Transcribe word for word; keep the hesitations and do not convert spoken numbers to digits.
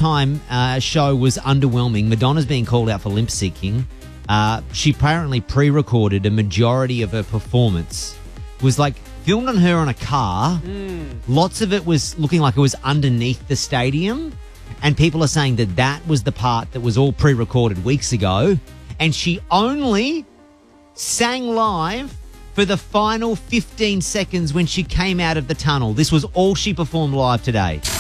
halftime uh, show was underwhelming. Madonna's being called out for lip syncing. Uh, she apparently pre-recorded a majority of her performance. It was like filmed on her on a car. Mm. Lots of it was looking like it was underneath the stadium. And people are saying that that was the part that was all pre-recorded weeks ago. And she only sang live for the final fifteen seconds when she came out of the tunnel. This was all she performed live today.